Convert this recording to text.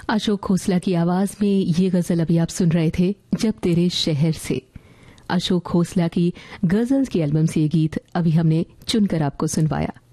अशोक खोसला की आवाज में ये गजल अभी आप सुन रहे थे जब तेरे शहर से। अशोक खोसला की गजल्स की एल्बम से ये गीत अभी हमने चुनकर आपको सुनवाया।